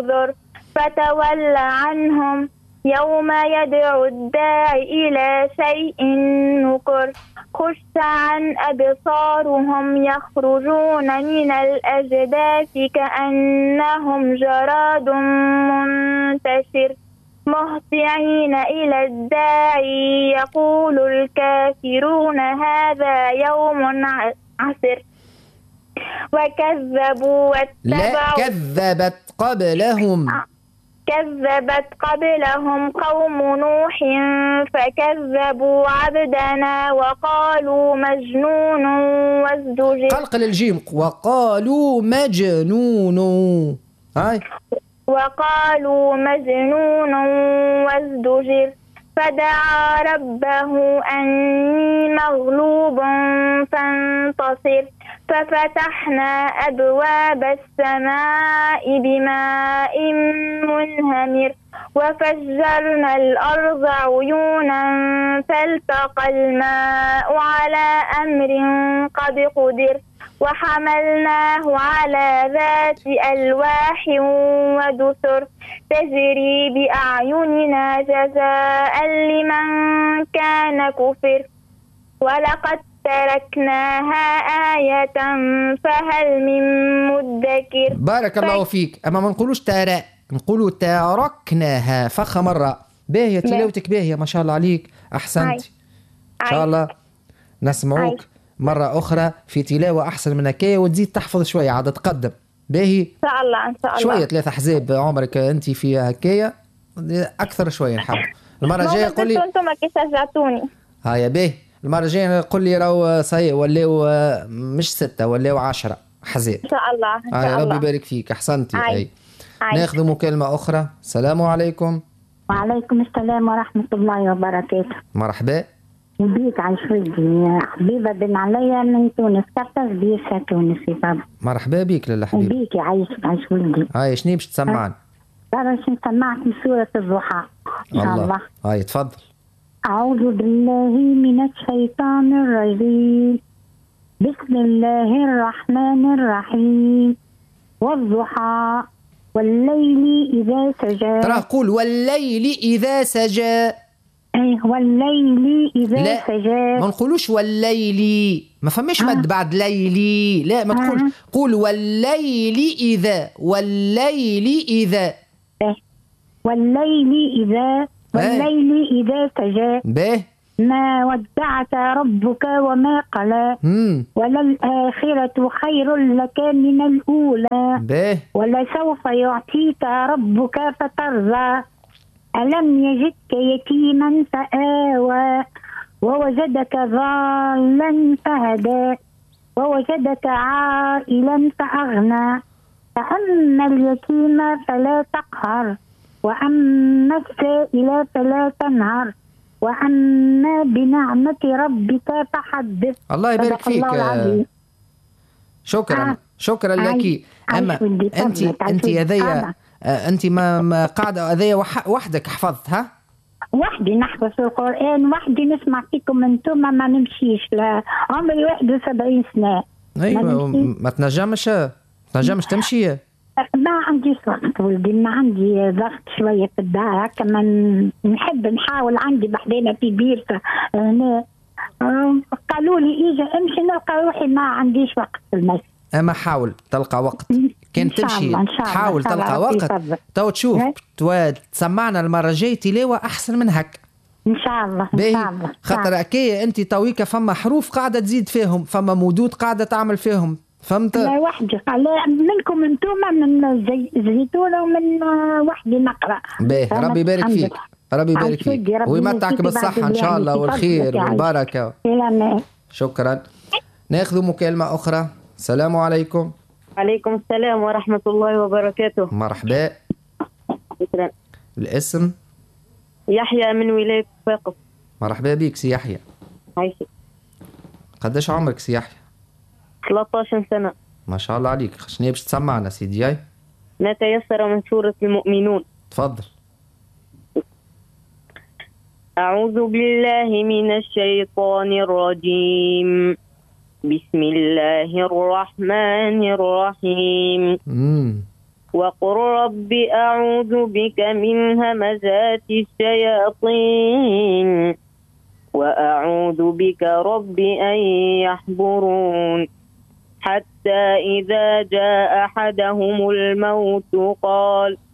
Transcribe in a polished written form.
انظر فتول عنهم يوم يدعو الداعي إلى شيء نكر خش عن أبصارهم يخرجون من الأجداث كأنهم جراد منتشر مهطعين إلى الداعي يقول الكافرون هذا يوم عسر وكذبوا واتبعوا. لا، كذبت قبلهم قوم نوح فكذبوا عبدنا وقالوا مجنون وازدجر. قلقل الجيم. وقالوا مجنون. هاي وقالوا مجنون وازدجر فدعا ربه أني مغلوب فانتصر ففتحنا أبواب السماء بماء منهمر وفجرنا الأرض عيونا فالتقى الماء على أمر قد قدر وحملناه على ذات ألواح ودسر تجري بأعيننا جزاء لمن كان كفر ولقد تركناها آية فهل من مدكر. بارك الله فيك. أما ما نقولوش ترى، نقولوا تركناها فخ مرة. باهية تلاوتك باهية ما شاء الله عليك، أحسنتي إن شاء الله. نسمعوك مرة أخرى في تلاوة أحسن من هكايا وتزيد تحفظ شوية عاد تقدم. باهي إن شاء الله إن شاء الله. شوية 3 أحزاب عمرك أنت في هكايا أكثر شوية نحب. المرة الجاية قول لي أنتم كي شجعتوني. هيا باهي المرة الجاية قل لي راهو صحيح ولاو مش 6 ولاو 10 أحزاب إن شاء الله إن شاء الله. ربي يبارك فيك أحسنتي. أي ناخذ مكالمة أخرى. السلام عليكم. وعليكم السلام ورحمة الله وبركاته. مرحبا بيك عايش ولدي حبيبة بن عليا من تونس كرتز بيسا تونسي بابا. مرحبا بيك لاله حبيبي. بيك عايش ولدي. هاي شنو باش تسمعنا؟ باش نسمعك من سورة الضحى إن شاء الله. هاي تفضل. أعوذ بالله من الشيطان الرجيم بسم الله الرحمن الرحيم والضحى والليل إذا سجى. ترى قول والليل إذا سجى. والليل إذا لا سجى. ما نقولوش والليل، ما فماش مد بعد ليلي. لا ما تقول قول والليل إذا. والليل إذا والليل إذا سجى. به ما ودعك ربك وما قلى وللآخرة خير لك من الأولى به ولسوف يعطيك ربك فترضى ألم يجدك يتيما فآوى ووجدك ضالا فهدى ووجدك عائلا فأغنى فأما اليتيم فلا تقهر وأما السائل فلا تنهر وأما بنعمة ربك فحدث. الله يبارك فيك. شكرا لك. أما أنت هذيا أنت ما قاعدة هذيا وحدك حفظت؟ وحدي نحفظ القرآن وحدي نسمع فيكم انتم ما نمشيش. لا عمري 71 سنة. أيوة ما تنجمش تمشي. ما عنديش وقت ولدي، ما عندي ضغط شوية في الدار هكا نحب نحاول. عندي بحدينا في بيرسة هنا قالوا لي إجا امشي نلقى روحي ما عنديش وقت في المسجد. أما حاول تلقى وقت كان تمشي تحاول تلقى وقت تو تشوف تسمعنا المرة الجاية تلاوة أحسن من هك إن شاء الله. إن شاء الله خاطر أكيد أنت تويك فما حروف قاعدة تزيد فيهم، فما مودود قاعدة تعمل فيهم، فهمت؟ لا وحدي لا منكم انتم من زيتونة ومن وحدي نقرأ. باهي ربي يبارك فيك. ربي يبارك فيك ويمتعك بالصحة إن شاء الله والخير والبركة. شكرا. ناخذ مكالمة أخرى. السلام عليكم. عليكم السلام ورحمة الله وبركاته. مرحبا. شكرا. الاسم؟ يحيى من ولاية صفاقس. مرحبا بك سي يحيى. عايشك. قداش عمرك سي يحيى؟ 13 سنة. ما شاء الله عليك. شنو باش تسمعنا سيدي؟ هاي ما تيسر من سورة المؤمنون. تفضل. أعوذ بالله من الشيطان الرجيم بسم الله الرحمن الرحيم وقل رب أعوذ بك من همزات الشياطين وأعوذ بك رب أن يحضرون حتى إذا جاء أحدهم الموت قال